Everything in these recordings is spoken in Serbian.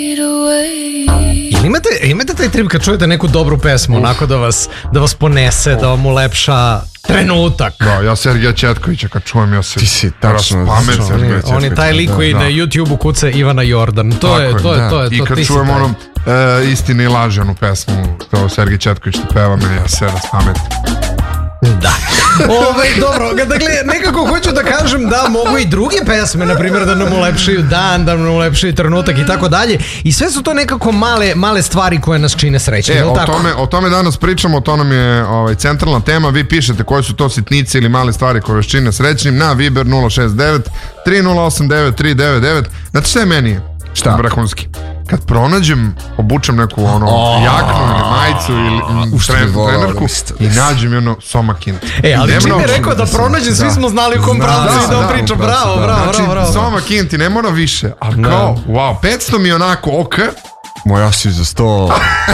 Imate taj trip kad čujete neku dobru pesmu, onako da vas ponese, da vam ulepša trenutak. Da, ja Sergeja Četkovića kad čujem, ja se ti si tačno on je taj lik koji na YouTube-u kuca Ivana Jordan. To je i kad čujem ono Istine i laže, onu pesmu, to Sergej Četković što peva, meni ja se raspametim. Da. Dobro, dakle, nekako hoću da kažem da mogu i druge pesme, na primjer, da nam ulepšaju dan, da nam ulepšaju trenutak i tako dalje. I sve su to nekako male stvari koje nas čine srećnim. O tome danas pričamo, to nam je centralna tema. Vi pišete koje su to sitnice ili male stvari koje vas čine srećnim na Viber 069 3089 399. Znate šta je meni? Šta? Vrhunski. Kad pronađem, obučem neku jaknu ili majicu ili trenerku i nađem ono Soma Kinti. Ali čim je rekao da pronađem, svi smo znali u kom pravcu i da on priča. Bravo. Soma Kinti, ne mora više, ali kao, wow, 500 mi je onako ok. Moja si za 100.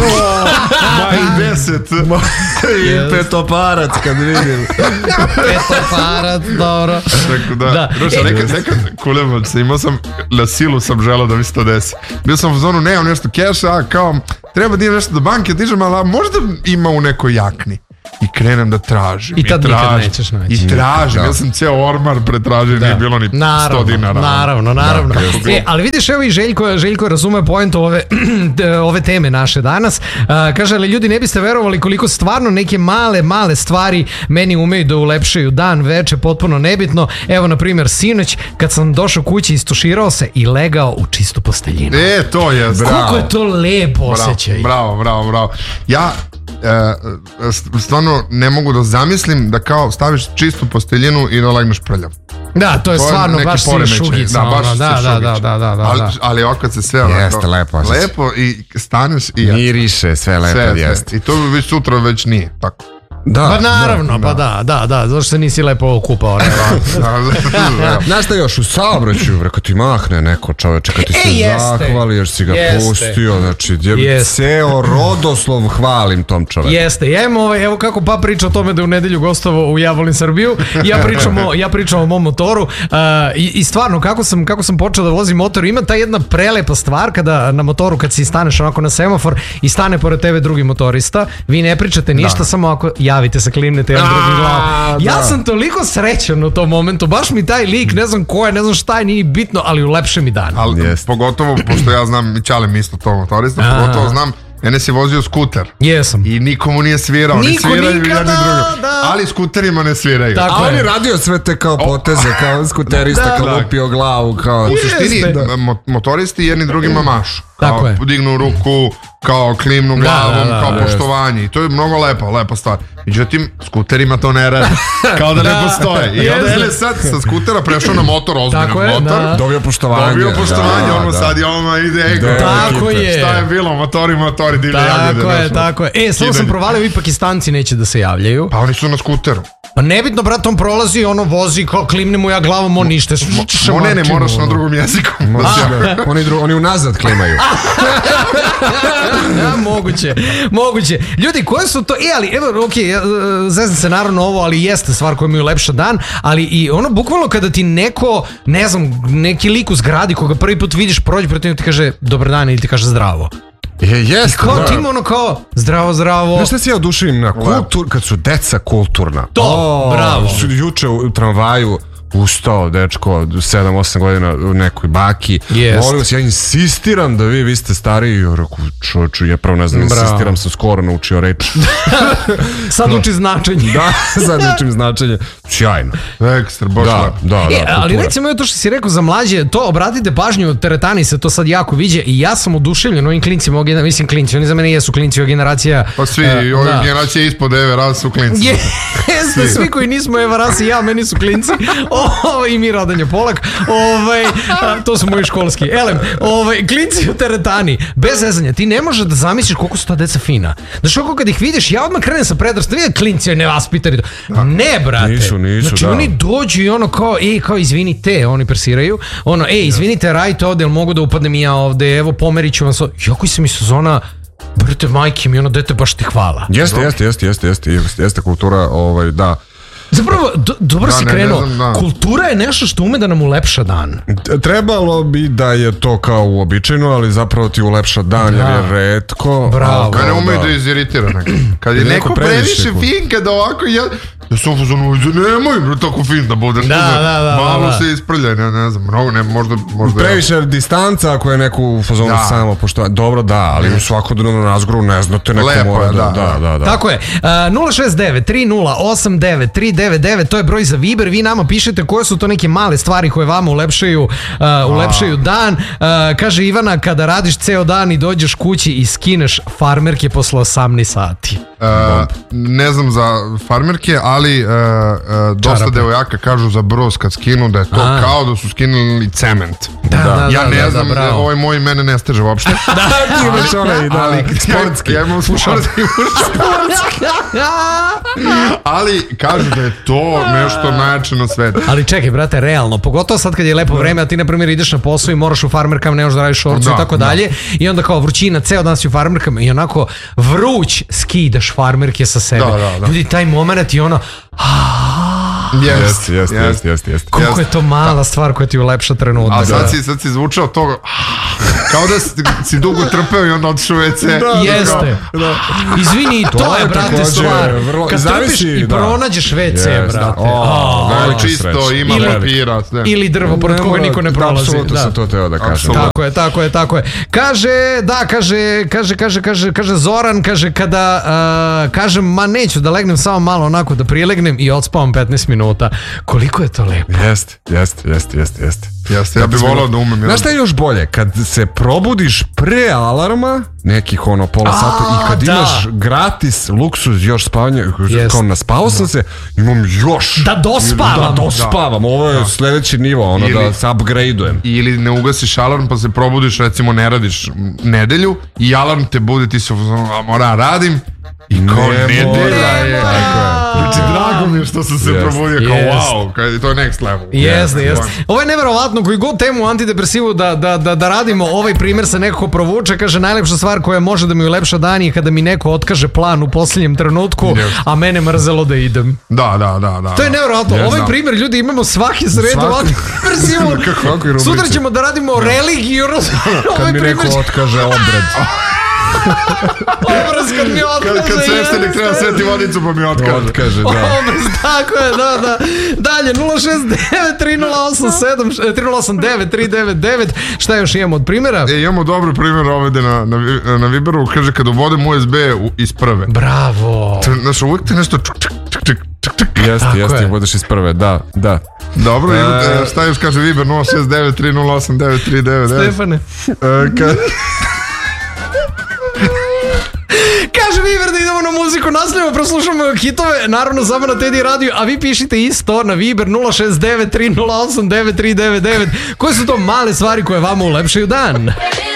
Ma i 10. I petoparac kad vidim. Petoparac, dobro. Da. Nekad kulevam se, imao sam, na silu sam želao da mi se to desi. Bio sam u zonu, nemam nešto keša, a kao, treba da imam nešto do banke, dižem, ali možda ima u nekoj jakni. I krenem da tražim. I tad nikad nećeš naći. I tražim, ja sam cijel ormar pretražio, nije bilo ni 100 dinara. Naravno. Ali vidiš, evo i Željko razume pojentu ove teme naše danas. Kaže, ali ljudi ne biste verovali koliko stvarno neke male stvari meni umeju da ulepšaju dan, veče, potpuno nebitno. Evo, na primjer, sinoć, kad sam došao kući, istuširao se i legao u čistu posteljinu. To je, bravo. Koliko je to lepo osjećaj. Bravo. Ja stvarno ne mogu da zamislim da kao staviš čistu posteljinu i da legneš prljav. Da, to je stvarno baš si šugica. Da. Ali ovako se sve jeste, lepo i staneš i miriše, sve lepo jeste. I to bi već sutra već nije tako. Pa naravno, zašto se nisi lepo okupao. Znaš šta još, u saobraćaju, kad ti mahne neko čoveče, kad ti se zahvali, još si ga pustio, znači, ceo rodoslov hvalim tom čoveku. Jeste, ja imam evo kako pa priča o tome da je u nedelju gostovao u Ja volim Srbiju, ja pričam o mom motoru i stvarno, kako sam počeo da vozim motor, ima ta jedna prelepa stvar kada na motoru, kad si staneš onako na semafor i stane pored tebe drugi motorista, vi ne pričate ništa, samo ako javite se, klimnete jedan drugi glavu. Ja sam toliko srećan u tom momentu, baš mi taj lik, ne znam ko je, ne znam šta je, nije bitno, ali ulepše mi dan. Ali pogotovo, pošto ja znam, i Ćale mi isto to motorista, pogotovo znam, Enes je vozio skuter. Jesam. I nikomu nije svirao. Niko nikada, ali skuterima ne sviraju. A on je radio sve te kao poteze, kao skuterista, kao lupio glavu, kao... U suštini, motoristi jedni drugima mašu. Kao dignu ruku, kao klimnu glavom, kao poštovanje. I to je mnogo lepa stvar. Međutim, skuterima to ne radi. Kao da ne postoje. I onda Enes sad sa skutera prešao na motor, ozbiljan motor. Dobio poštovanje. Ono sad je ono ide. Tako je. Šta je bilo, motori, divlje javljaju. Tako je. Samo sam provalio, i Pakistanci neće da se javljaju. Pa oni su na skuteru. Pa nebitno, brat, on prolazi, ono vozi, kao klimne mu ja glavom, on ništa. Ne, moraš na drugom jeziku. Oni unazad klimaju. Moguće. Ljudi, koje su to, ali evo, zezam se naravno ovo, ali jeste stvar koja mi ulepša dan, ali i ono, bukvalno kada ti neko, ne znam, neki lik u zgradi koga prvi put vidiš, prođe protiv ti kaže dobar dan ili ti kaže zdravo. Jeste. I kao ti ima ono kao zdravo. Znaš šta si ja oduševim na kad su deca kulturna. To, bravo. Juče u tramvaju ustao dečko 7-8 godina u nekoj baki. Molim vas, ja insistiram da vi ste stariji. Ja rekao, čovječu, ja pravo ne znam, insistiram, sam skoro naučio reč. Sad uči značenje. Da, sad učim značenje. Sjajno. Ekstra, baš da. Ali recimo to što si rekao za mlađe, to obratite pažnju, teretani se to sad jako viđe i ja sam oduševljen ovim klincima, mislim klinci, oni za mene jesu klinci, ova generacija. Pa svi, ova generacija ispod Eve Ras su klinci. Jeste, svi koji nismo Eva Ras i ja, meni su klinci. I mi Radanje Polak, to su moji školski. Klinci u teretani, bez zezanja, ti ne možeš da zamisliš koliko su ta deca fina. Znaš, kako kad ih vidiš, ja odmah krenem sa predrastom, vidim klinci nevaspitani. Ne, brate. Nisu, znači, oni dođu i ono kao, izvinite, oni persiraju, izvinite, radite ovde, jel mogu da upadnem i ja ovde, evo, pomerit ću vam se. Jako se mi sezona, brate, majke mi, ono, dete, baš ti hvala. Jeste kultura, da. Zapravo, dobro si krenuo. Kultura je nešto što ume da nam ulepša dan. Trebalo bi da je to kao uobičajeno, ali zapravo ti ulepša dan, jer je retko. Bravo. Kad ne umeju da iziritira neko. Kad je neko previše fin, kada ovako ja sam u fazonu, nemoj tako fin da budeš. Malo se isprljaj, ne znam, mnogo, ne, možda... Previše distanca ako je neko u fazonu samo poštovanje. Dobro, da, ali u svakodnevnom razgovoru ne znate, neko mora da. Tako je. 069-3089-399, to je broj za Viber, vi nama pišete koje su to neke male stvari koje vama ulepšaju dan. Kaže Ivana, kada radiš ceo dan i dođeš kući i skineš farmerke posle 18 sati. Ne znam za farmerke, ali dosta devojaka kažu za bros kad skinu da je to kao da su skinuli cement. Ja ne znam, ovaj moj mene ne steže uopšte. Ali sportski. Ja imam slušalski ali kažu da je to nešto najjače na svetu. Ali čekaj, brate, realno, pogotovo sad kad je lepo vreme, a ti na primjer ideš na posao i moraš u farmerkama, ne možeš da radiš šorcu i tako dalje, i onda kao vrućina, ceo dan si u farmerkama i onako vruć skidaš farmerke sa sebe. Ljudi, taj moment i ono Jeste. Koliko je to mala stvar koja ti ulepša trenutak. A sad si zvučao toga kao da si dugo trpeo i onda otišao u WC. Jeste. Izvini, to je, brate, stvar. Kad trpiš i pronađeš WC, brate. Čisto, ima papira. Ili drvo pored koga niko ne prolazi. Apsolutno sam to teo da kažem. Tako je. Kaže Zoran, kaže kada kažem, ma neću da legnem, samo malo onako da prilegnem i odspavam 15 minuta. Koliko je to lepo. Jeste, ja bih volao da umem. Znaš šta je još bolje? Kad se probudiš pre alarma, nekih pola sata, i kad imaš gratis luksuz još spavanje, kao naspavao sam se, imam još. Da dospavam. Ovo je sledeći nivo, da se upgrade-ujem. Ili ne ugasiš alarm pa se probudiš, recimo ne radiš nedelju i alarm te budi, ti se radim. I kao nedelja je. Znači, drago mi je što sam se probudio kao wow, to je next level. Jeste. Ovo je neverovatno, koji god temu antidepresivu da radimo, ovaj primjer se nekako provuče, kaže najlepša stvar koja može da mi ulepša dan je kada mi neko otkaže plan u posljednjem trenutku, a mene mrzelo da idem. Da. To je neverovatno, ovaj primjer ljudi imamo svaki sredu antidepresivu. Sutra ćemo da radimo religiju. Kad mi neko otkaže obred. Obraz kad mi otkaže. Kad sveštenik treba sveti vodicu pa mi otkaže. Obraz, tako je, da. Dalje, 069-3089-399. Šta još imamo od primjera? Imamo dobri primjer ovdje na Viberu. Kaže, kad uvodim USB iz prve. Bravo. Znaš, uvijek te nešto Jeste, budeš iz prve, da. Dobro, šta još kaže Viber 069-3089-399. Stefane. Kaže Viver da idemo na muziku, nastavljamo, proslušamo hitove, naravno samo na Teddy Radio, a vi pišite isto na Viber 069-308-9399. Koje su to male stvari koje vama ulepšaju dan?